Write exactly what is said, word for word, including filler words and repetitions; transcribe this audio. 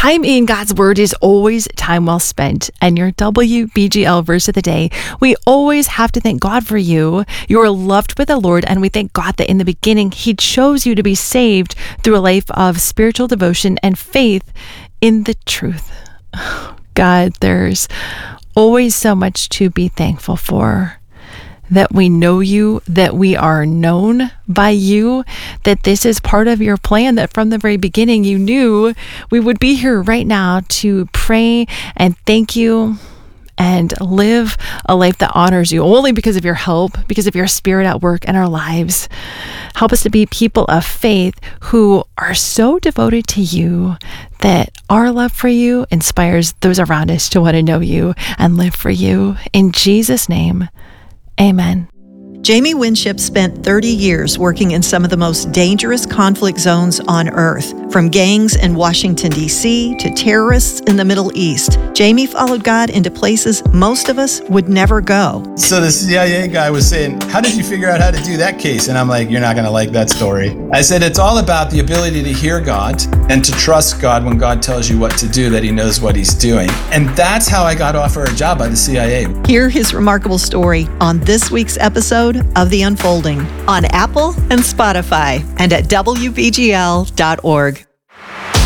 Time in God's Word is always time well spent. And your W B G L verse of the day, we always have to thank God for you. You are loved by the Lord, and we thank God that in the beginning, He chose you to be saved through a life of spiritual devotion and faith in the truth. God, there's always so much to be thankful for. That we know you, that we are known by you, that this is part of your plan, that from the very beginning you knew we would be here right now to pray and thank you and live a life that honors you only because of your help, because of your Spirit at work in our lives. Help us to be people of faith who are so devoted to you that our love for you inspires those around us to want to know you and live for you. In Jesus' name, amen. Jamie Winship spent thirty years working in some of the most dangerous conflict zones on earth, from gangs in Washington, D C to terrorists in the Middle East. Jamie followed God into places most of us would never go. So the C I A guy was saying, how did you figure out how to do that case? And I'm like, you're not going to like that story. I said, it's all about the ability to hear God and to trust God when God tells you what to do, that He knows what He's doing. And that's how I got offered a job by the C I A. Hear his remarkable story on this week's episode of The Unfolding on Apple and Spotify and at W B G L dot org.